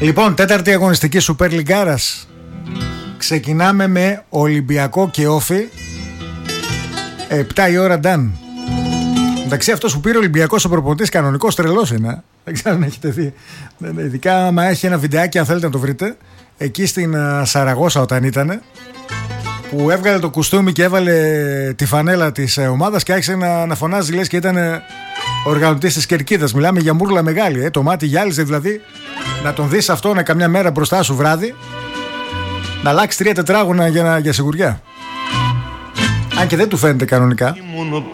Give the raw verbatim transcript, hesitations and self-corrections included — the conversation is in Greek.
Λοιπόν, τέταρτη αγωνιστική Σούπερ Λιγκάρας. Ξεκινάμε με Ολυμπιακό και Όφι. Επτά η ώρα Νταν. Εντάξει, αυτός που πήρε ο Ολυμπιακός ο προπονητής κανονικός τρελός είναι. Δεν ξέρω αν έχετε δει. Ειδικά άμα έχει ένα βιντεάκι, αν θέλετε να το βρείτε, εκεί στην Σαραγώσα όταν ήτανε, που έβγαλε το κουστούμι και έβαλε τη φανέλα της ομάδας και άρχισε να, να φωνάζει, λες και ήταν οργανωτής της Κερκίδας. Μιλάμε για μούρλα μεγάλη, ε. Το μάτι γυάλιζε, δηλαδή να τον δεις αυτόν καμιά μέρα μπροστά σου βράδυ, να αλλάξει τρία τετράγωνα για, για σιγουριά. Αν και δεν του φαίνεται κανονικά.